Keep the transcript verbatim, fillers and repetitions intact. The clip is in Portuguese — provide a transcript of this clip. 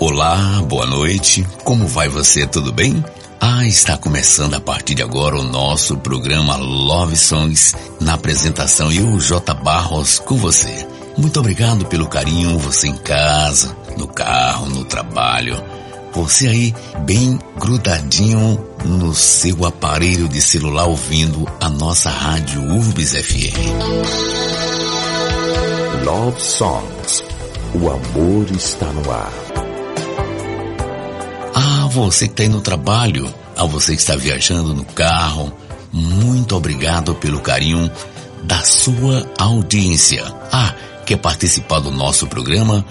Olá, boa noite, como vai você, tudo bem? Ah, está começando a partir de agora o nosso programa Love Songs, na apresentação eu, J. Barros, com você. Muito obrigado pelo carinho, você em casa, no carro, no trabalho, você aí bem grudadinho no seu aparelho de celular ouvindo a nossa rádio Urbis F M. Love Songs, o amor está no ar. Ah, você que está aí no trabalho, a você que está viajando no carro, muito obrigado pelo carinho da sua audiência. Ah, quer participar do nosso programa?